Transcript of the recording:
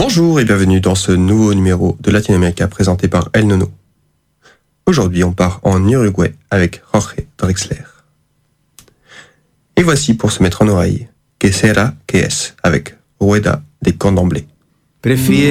Bonjour et bienvenue dans ce nouveau numéro de Latinoamérica présenté par El Nono. Aujourd'hui, on part en Uruguay avec Jorge Drexler. Et voici pour se mettre en oreille, Que sera que es, avec Rueda de Candomblé. Prefiero